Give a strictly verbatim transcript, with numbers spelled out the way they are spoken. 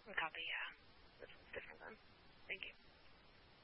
Copy, yeah. This one's different then. Thank you.